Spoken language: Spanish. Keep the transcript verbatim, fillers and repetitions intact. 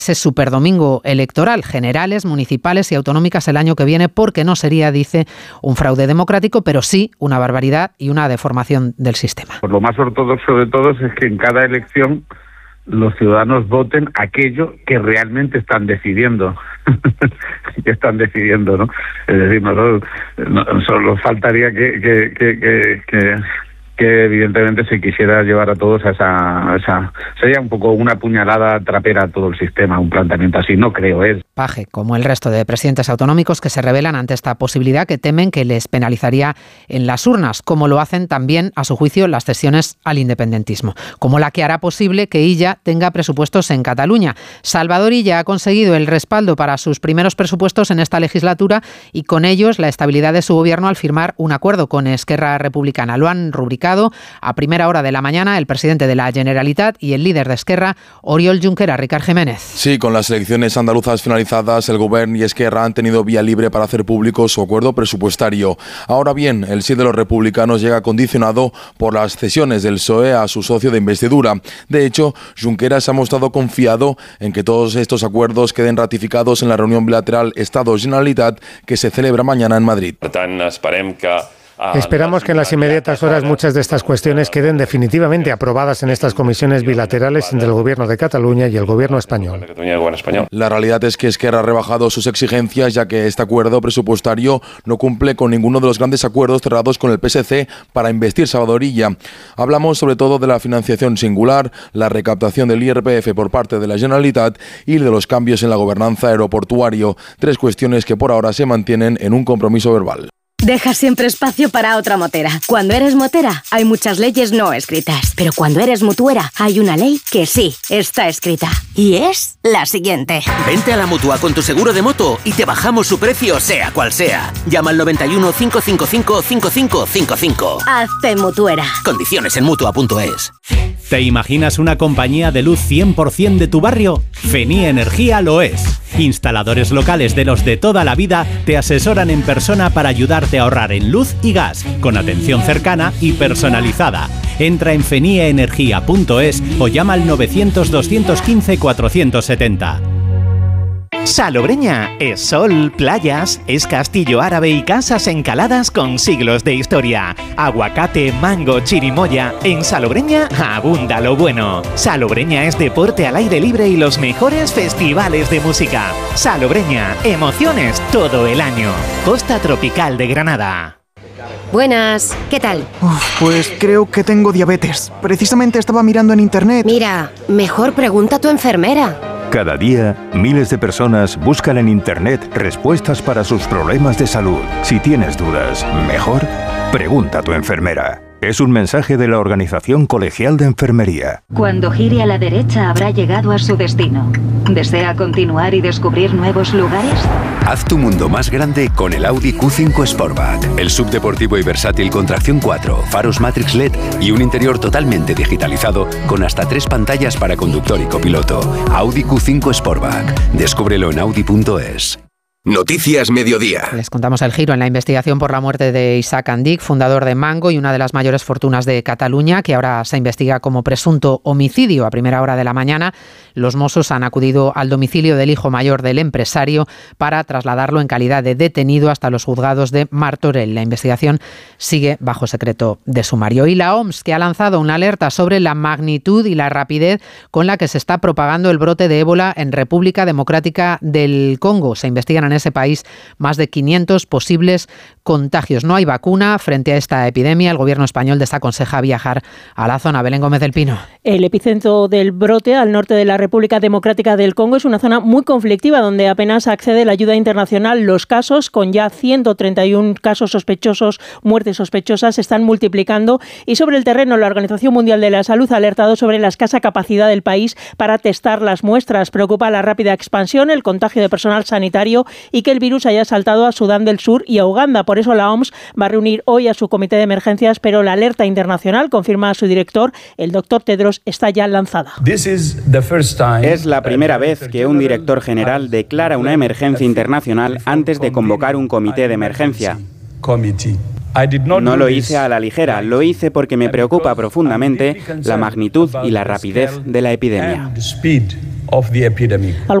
ese superdomingo electoral, generales, municipales y autonómicas el año que viene, porque no sería, dice, un fraude democrático, pero sí una barbaridad y una deformación del sistema. Pues lo más ortodoxo de todos es que en cada elección los ciudadanos voten aquello que realmente están decidiendo. que están decidiendo, ¿no? Es decir, no, no, solo faltaría que, que, que, que, que que evidentemente se quisiera llevar a todos a esa, a esa... Sería un poco una puñalada trapera a todo el sistema, un planteamiento así, no creo, ¿eh? Paje, como el resto de presidentes autonómicos que se rebelan ante esta posibilidad que temen que les penalizaría en las urnas, como lo hacen también, a su juicio, las cesiones al independentismo, como la que hará posible que Illa tenga presupuestos en Cataluña. Salvador Illa ha conseguido el respaldo para sus primeros presupuestos en esta legislatura y con ellos la estabilidad de su gobierno al firmar un acuerdo con Esquerra Republicana. Lo han rubricado a primera hora de la mañana el presidente de la Generalitat y el líder de Esquerra, Oriol Junqueras. Ricard Jiménez. Sí, con las elecciones andaluzas finalizadas, el Gobierno y Esquerra han tenido vía libre para hacer público su acuerdo presupuestario. Ahora bien, el sí de los republicanos llega condicionado por las cesiones del P S O E a su socio de investidura. De hecho, Junqueras ha mostrado confiado en que todos estos acuerdos queden ratificados en la reunión bilateral Estado-Generalitat que se celebra mañana en Madrid. Per tant, esperem que Esperamos que en las inmediatas horas muchas de estas cuestiones queden definitivamente aprobadas en estas comisiones bilaterales entre el Gobierno de Cataluña y el Gobierno español. La realidad es que Esquerra ha rebajado sus exigencias, ya que este acuerdo presupuestario no cumple con ninguno de los grandes acuerdos cerrados con el P S C para investir Salvador Illa. Hablamos sobre todo de la financiación singular, la recaptación del I R P F por parte de la Generalitat y de los cambios en la gobernanza aeroportuario. Tres cuestiones que por ahora se mantienen en un compromiso verbal. Deja siempre espacio para otra motera. Cuando eres motera, hay muchas leyes no escritas. Pero cuando eres mutuera, hay una ley que sí está escrita. Y es la siguiente. Vente a la Mutua con tu seguro de moto y te bajamos su precio, sea cual sea. Llama al noventa y uno, cinco cinco cinco, cinco cinco cinco cinco. Hazte mutuera. Condiciones en mutua punto es. ¿Te imaginas una compañía de luz cien por ciento de tu barrio? Fenie Energía lo es. Instaladores locales de los de toda la vida te asesoran en persona para ayudarte a ahorrar en luz y gas, con atención cercana y personalizada. Entra en fenie energía punto es o llama al novecientos, doscientos quince, cuatrocientos setenta. Salobreña es sol, playas, es castillo árabe y casas encaladas con siglos de historia. Aguacate, mango, chirimoya. En Salobreña abunda lo bueno. Salobreña es deporte al aire libre y los mejores festivales de música. Salobreña, emociones todo el año. Costa Tropical de Granada. Buenas, ¿qué tal? Uf, pues creo que tengo diabetes. Precisamente estaba mirando en internet. Mira, mejor pregunta a tu enfermera. Cada día, miles de personas buscan en Internet respuestas para sus problemas de salud. Si tienes dudas, mejor pregunta a tu enfermera. Es un mensaje de la Organización Colegial de Enfermería. Cuando gire a la derecha habrá llegado a su destino. ¿Desea continuar y descubrir nuevos lugares? Haz tu mundo más grande con el Audi Q cinco Sportback. El subdeportivo y versátil con tracción cuatro, faros Matrix L E D y un interior totalmente digitalizado con hasta tres pantallas para conductor y copiloto. Audi Q cinco Sportback. Descúbrelo en audi punto es. Noticias Mediodía. Les contamos el giro en la investigación por la muerte de Isaac Andic, fundador de Mango y una de las mayores fortunas de Cataluña, que ahora se investiga como presunto homicidio. A primera hora de la mañana, los Mossos han acudido al domicilio del hijo mayor del empresario para trasladarlo en calidad de detenido hasta los juzgados de Martorell. La investigación sigue bajo secreto de sumario. Y la O M S, que ha lanzado una alerta sobre la magnitud y la rapidez con la que se está propagando el brote de ébola en República Democrática del Congo. Se investigan en ese país más de quinientos posibles contagios. No hay vacuna frente a esta epidemia. El gobierno español desaconseja viajar a la zona. Belén Gómez del Pino. El epicentro del brote al norte de la República Democrática del Congo es una zona muy conflictiva donde apenas accede la ayuda internacional. Los casos, con ya ciento treinta y uno casos sospechosos, muertes sospechosas, se están multiplicando y sobre el terreno la Organización Mundial de la Salud ha alertado sobre la escasa capacidad del país para testar las muestras. Preocupa la rápida expansión, el contagio de personal sanitario y que el virus haya saltado a Sudán del Sur y a Uganda. Por eso la O M S va a reunir hoy a su comité de emergencias, pero la alerta internacional, confirma su director, el doctor Tedros, está ya lanzada. Es la primera vez que un director general declara una emergencia internacional antes de convocar un comité de emergencia. No lo hice a la ligera, lo hice porque me preocupa profundamente la magnitud y la rapidez de la epidemia. of the epidemic.